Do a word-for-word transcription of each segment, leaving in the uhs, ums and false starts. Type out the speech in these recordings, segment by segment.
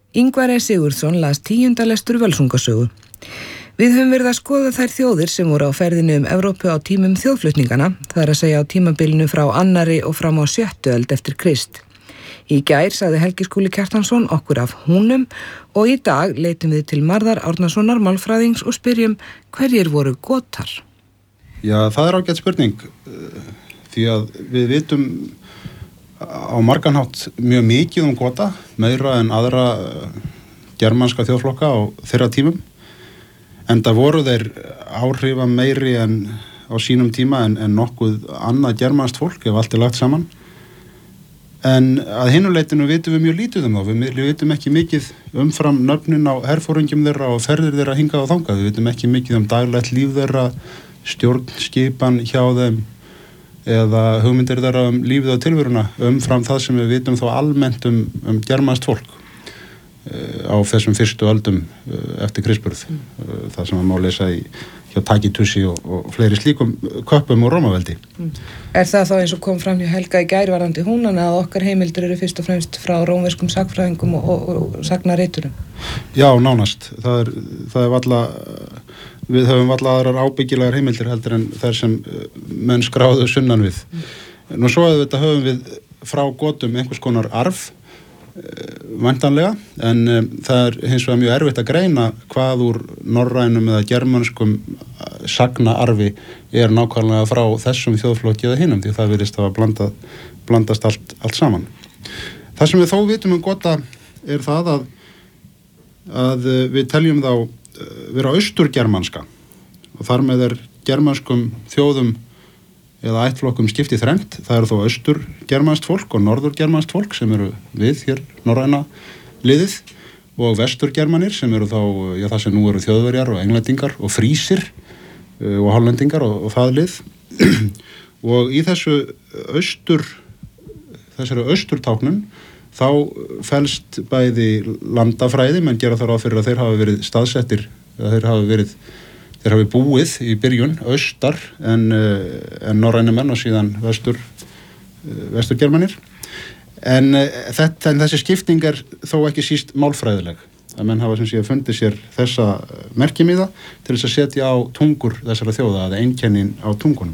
Ingvar E. Sigurðsson las tíunda lestur Völsungasögu. Við höfum verið að skoða þær þjóðir sem voru á ferðinu um Evrópu á tímum þjóðflutningana, það er að segja á tímabilinu frá annari og fram á sjöttu öld eftir Krist. Í gær sagði Helgi Skúli Kjartansson okkur af húnum og í dag leitum við til Marðar Árnasonar málfræðings og spyrjum hverjir voru Gotar. Já, það er ágætt spurning því að við vitum á marganhátt mjög mikið um Gota, meira en aðra germanska þjóðflokka á þeirra tímum. Enda voru þeir áhrifa meiri en á sínum tíma en, en nokkuð annað germanskt fólk ef allt er lagt saman. En að hinu leitinu vitum við mjög lítið um þá. Við, við vitum ekki mikið umfram nöfnin á herforingjum þeirra og ferðir þeirra hingað og þangað. Við vitum ekki mikið um daglegt líf þeirra, stjórnskipan hjá þeim eða hugmyndir þeirra um lífið og tilveruna umfram það sem við vitum þó almennt um, um germanskt fólk á þessum fyrstu öldum eftir Krists mm. það sem að má lesa í hjá Tacitussi og, og fleiri slíkum köppum og Rómaveldi. Mm. Er það þá eins og kom fram hjá Helga í gær varðandi húnana að okkar heimildir eru fyrst og fremst frá rómverskum sagnfræðingum og, og, og sagnariturum? Já, nánast. Það er, það er valla, við höfum valla aðrar ábyggilegar heimildir heldur en þær sem menn skráðu sunnan við. Mm. Nú svo þetta höfum við frá Gotum einhvers konar arf væntanlega, en um, það er hins vegar mjög erfitt að greina hvað úr norrænum eða germanskum sagnaarfi er nákvæmlega frá þessum þjóðflokki eða hinum, því það virðist að blanda, blandast allt, allt saman. Það sem við þó vitum um Gota er það að, að við teljum þá vera austurgermanska og þar með er germanskum þjóðum eða ættflokkum skiptið þrennt. Það eru þó austur-germanskt fólk og norður-germanskt fólk sem eru við hér norræna liðið og vestur-germanir sem eru þá, já það sem nú eru Þjóðverjar og Englendingar og Frísir uh, og Hollendingar og, og það lið. Og í þessu austur, þessari austurtáknun þá felst bæði landafræði, menn gera þar á fyrir að þeir hafa verið staðsettir, að þeir hafa verið Þeir hafi búið í byrjun austar en, en norræni menn og síðan vestur, vesturgermanir. En, þetta, en þessi skipting er þó ekki síst málfræðileg. Að menn hafa sem sé að fundið sér þessa merkimiða til þess að setja á tungur þessara þjóða, að einkennin á tungunum.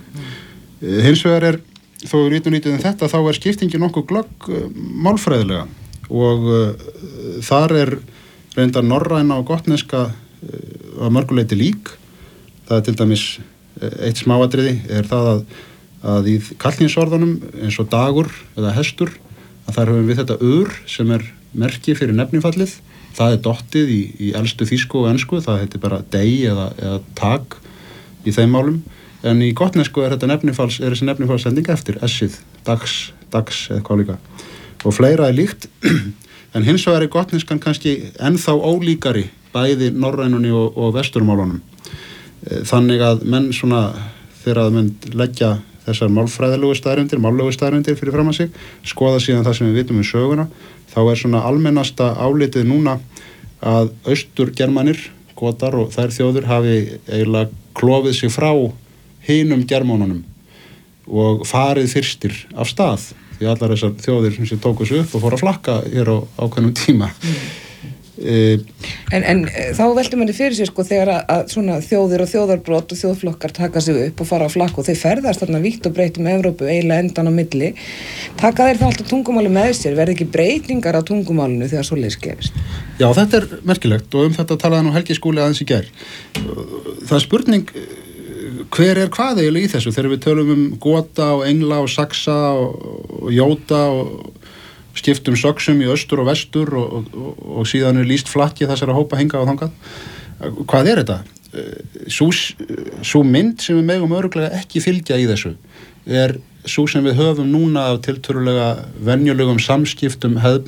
Mm. Hins vegar er, þó við vitum lítið um þetta, þá er skiptingin nokkuð glögg málfræðilega og uh, þar er reyndar norræna og gotneska að mörguleiti lík. Það er til dæmis eitt smáatriði er það að, að í kallkynsorðunum eins og dagur eða hestur að þar höfum við þetta ur sem er merki fyrir nefnifallið. Það er dottið í, í elstu þýsku og ensku, það heitir bara dei eða, eða tag í þeim málum, en í gotnesku er þetta nefnifalls, er þessi nefnifallsending eftir essið, dags, dags eða hvað líka og fleira er líkt en hins vegar er gotneskan kannski ennþá ólíkari bæði norrænunni og, og vesturmálunum. Þannig að menn svona, þegar að menn leggja þessar málfræðilegu staðreyndir, mállegu staðreyndir fyrir fram að sig, skoða síðan það sem við vitum um söguna, þá er svona almennasta álitið núna að austurgermanir, Gotar og þær þjóður hafi eiginlega klofið sig frá hinum germánunum og farið fyrstir af stað, því allar þessar þjóðir sem tóku sig upp og fóru að flakka hér á ákveðnum tíma. Mm. En, en þá veltum manni fyrir sér sko þegar að, að svona þjóðir og þjóðarbrot og þjóðflokkar taka sig upp og fara á flakk og þeir ferðast þarna vítt og breytt um Evrópu eiginlega endan á milli, taka þeir þá alltaf tungumáli með sér, verði ekki breytingar á tungumálinu þegar svoleiðis gerist? Já, þetta er merkilegt og um þetta talaði nú Helgi Skúli aðeins í gær. Það er spurning hver er hvað eiginlega í þessu þegar við tölum um Gota og Engla og Saxa og, og Jóta og skiptum sögsum í austur og vestur og, og, og síðan er lýst flakki þessara hópa hingað og þangað. Hvað er þetta? Sú, sú mynd sem við megum örugglega ekki fylgja í þessu er sú sem við höfum núna af tiltölulega venjulegum samskiptum hefð